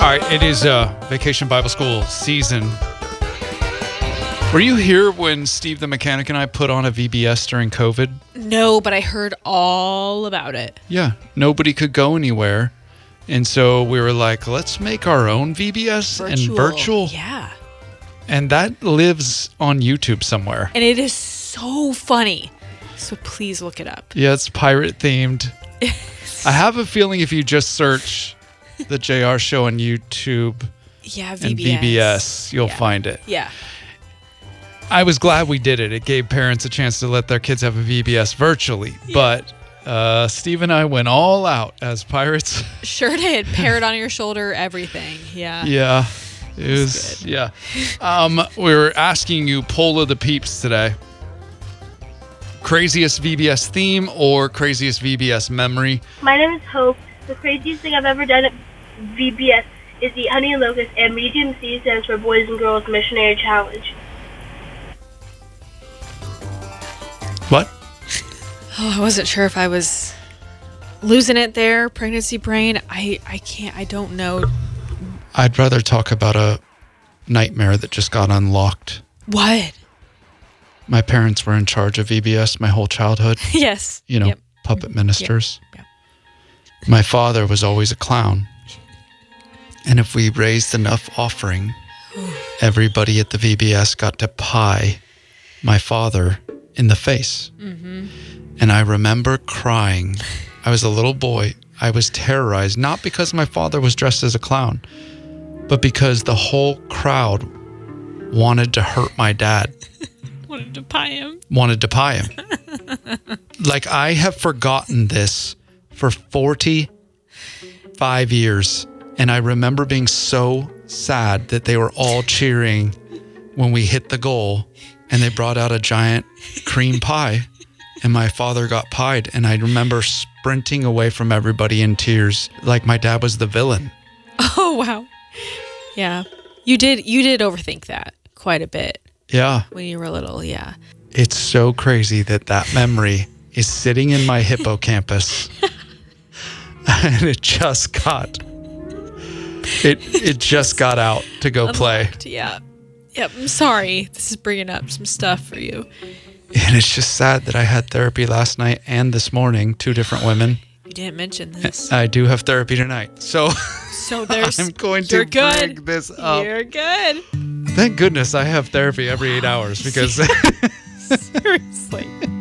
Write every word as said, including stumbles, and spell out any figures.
All right, it is uh, Vacation Bible School season. Were you here when Steve the mechanic and I put on a V B S during COVID? No, but I heard all about it. Yeah, nobody could go anywhere. And so we were like, let's make our own V B S Virtual. and virtual. Yeah. And that lives on YouTube somewhere. And it is so funny. So please look it up. Yeah, it's pirate themed. I have a feeling if you just search the J R Show on YouTube Yeah, V B S. and V B S, you'll Yeah. find it. Yeah. I was glad we did it. It gave parents a chance to let their kids have a V B S virtually. Yeah. But uh, Steve and I went all out as pirates. Sure did. Parrot on your shoulder, everything. Yeah. Yeah. It was, good. yeah. Um, we were asking you poll of the peeps today. Craziest V B S theme or craziest V B S memory? My name is Hope. The craziest thing I've ever done at V B S is the Honey and Locust, and medium C stands for Boys and Girls Missionary Challenge. What? Oh, I wasn't sure if I was losing it there. Pregnancy brain. I, I can't. I don't know. I'd rather talk about a nightmare that just got unlocked. What? My parents were in charge of V B S my whole childhood. Yes. You know, Yep. puppet ministers. Yep. Yep. My father was always a clown. And if we raised enough offering, everybody at the V B S got to pie my father in the face. Mm-hmm. And I remember crying. I was a little boy. I was terrorized, not because my father was dressed as a clown, but because the whole crowd wanted to hurt my dad. Wanted to pie him. Wanted to pie him. Like, I have forgotten this for forty-five years. And I remember being so sad that they were all cheering when we hit the goal and they brought out a giant cream pie and my father got pied. And I remember sprinting away from everybody in tears like my dad was the villain. Oh, wow. Yeah. You did, you did overthink that quite a bit Yeah. when you were little. Yeah. It's so crazy that that memory is sitting in my hippocampus and it just got... It it just got out to go play. Unlocked, yeah. Yep. I'm sorry. This is bringing up some stuff for you. And it's just sad that I had therapy last night and this morning, two different women. You didn't mention this. I do have therapy tonight. So So there's. I'm going to you're good. bring this up. You're good. Thank goodness I have therapy every eight hours because Seriously.